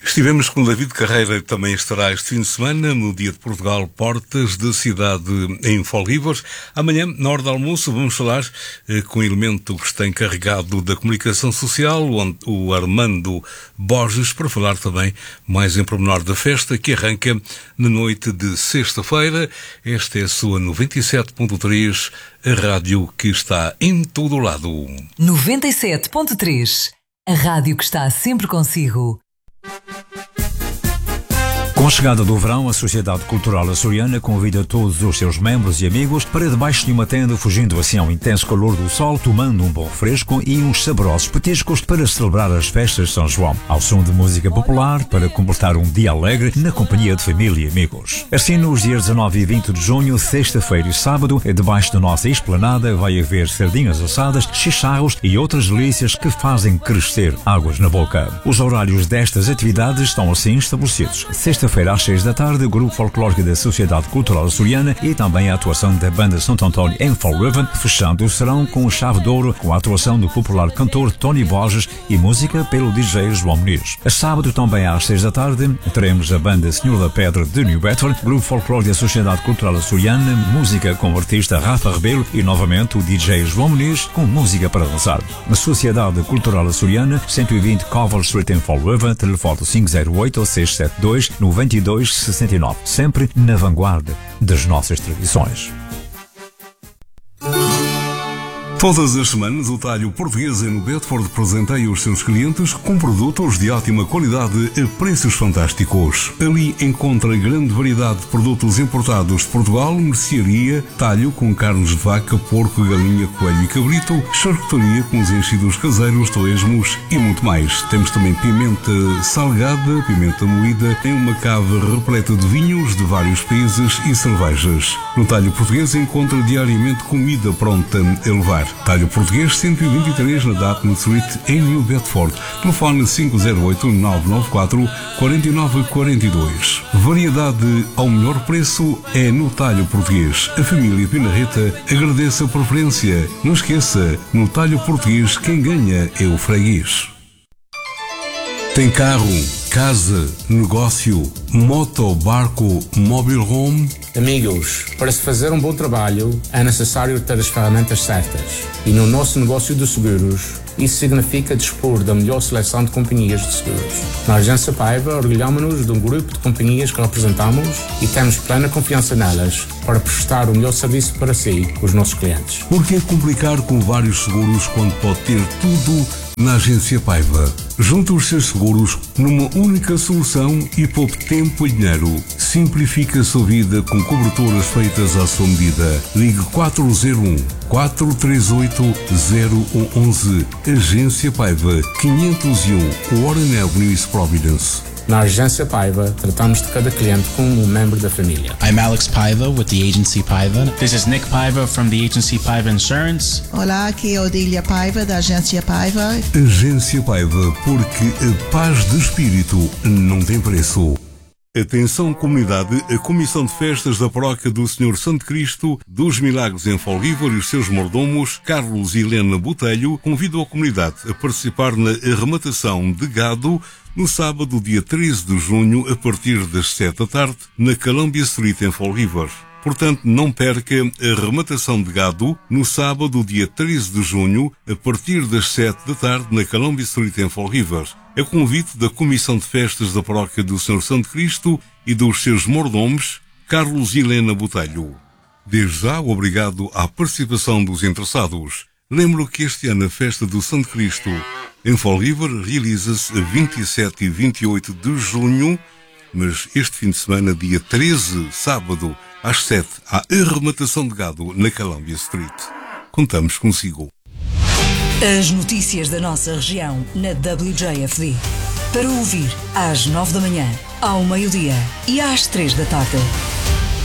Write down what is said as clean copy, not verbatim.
Estivemos com David Carreira, que também estará este fim de semana no Dia de Portugal, portas da cidade em Folguivas. Amanhã, na hora do almoço, vamos falar com um elemento que está encarregado da comunicação social, o Armando Borges, para falar também mais em pormenor da festa que arranca na noite de sexta-feira. Esta é a sua 97.3, a rádio que está em todo o lado. 97.3, a rádio que está sempre consigo. Com a chegada do verão, a Sociedade Cultural Açoriana convida todos os seus membros e amigos para debaixo de uma tenda, fugindo assim ao intenso calor do sol, tomando um bom refresco e uns saborosos petiscos para celebrar as festas de São João, ao som de música popular, para completar um dia alegre na companhia de família e amigos. Assim, nos dias 19 e 20 de junho, sexta-feira e sábado, debaixo da nossa esplanada, vai haver sardinhas assadas, chicharros e outras delícias que fazem crescer águas na boca. Os horários destas atividades estão assim estabelecidos. Sexta-feira às 6 da tarde, o Grupo Folclórico da Sociedade Cultural Açoriana e também a atuação da Banda Santo António em Folgueven, fechando o serão com o chave de ouro com a atuação do popular cantor Tony Borges e música pelo DJ João Muniz. A sábado, também às 6 da tarde, teremos a Banda Senhor da Pedra de New Bedford, Grupo Folclórico da Sociedade Cultural Açoriana, música com o artista Rafa Rebelo e novamente o DJ João Muniz com música para dançar. A Sociedade Cultural Açoriana, 120 Covell Street em Folgueven, telefone 508-672-9269, sempre na vanguarda das nossas tradições. Todas as semanas, o Talho Português em Bedford presenteia os seus clientes com produtos de ótima qualidade a preços fantásticos. Ali encontra grande variedade de produtos importados de Portugal, mercearia, talho com carnes de vaca, porco, galinha, coelho e cabrito, charcutaria com os enchidos caseiros, torresmos e muito mais. Temos também pimenta salgada, pimenta moída, em uma cave repleta de vinhos de vários países e cervejas. No Talho Português encontra diariamente comida pronta a levar. Talho Português 123 na Dartmouth Street em New Bedford. Telefone 508-994-4942. Variedade ao melhor preço é no Talho Português. A família Pinarreta agradece a preferência. Não esqueça, no Talho Português quem ganha é o freguês. Tem carro, casa, negócio, moto, barco, mobile home? Amigos, para se fazer um bom trabalho é necessário ter as ferramentas certas. E no nosso negócio de seguros, isso significa dispor da melhor seleção de companhias de seguros. Na Agência Paiva, orgulhamos-nos de um grupo de companhias que representamos e temos plena confiança nelas para prestar o melhor serviço para si, os nossos clientes. Por que complicar com vários seguros quando pode ter tudo na Agência Paiva? Junte os seus seguros numa única solução e poupe tempo e dinheiro. Simplifique a sua vida com coberturas feitas à sua medida. Ligue 401-438-0111. Agência Paiva, 501 Warren Avenue, East Providence. Na Agência Paiva, tratamos de cada cliente como um membro da família. I'm Alex Paiva with the Agency Paiva. This is Nick Paiva from the Agency Paiva Insurance. Olá, aqui é Odília Paiva da Agência Paiva. Agência Paiva, porque a paz de espírito não tem preço. Atenção comunidade, a Comissão de Festas da Paróquia do Senhor Santo Cristo dos Milagres em Folguívar e os seus mordomos, Carlos e Helena Botelho, convidam a comunidade a participar na arrematação de gado no sábado, dia 13 de junho, a partir das 7 da tarde, na Columbia Street em Folguívar. Portanto, não perca a arrematação de gado no sábado, dia 13 de junho, a partir das 7 da tarde, na Columbia Street em Folguívar. É convite da Comissão de Festas da Paróquia do Senhor Santo Cristo e dos seus mordomos, Carlos e Helena Botelho. Desde já, obrigado à participação dos interessados. Lembro que este ano a Festa do Santo Cristo em Folguívar realiza-se a 27 e 28 de junho, mas este fim de semana, dia 13, sábado, às 7, há arrematação de gado na Columbia Street. Contamos consigo. As notícias da nossa região na WJFD. Para ouvir às 9 da manhã, ao meio-dia e às 3 da tarde.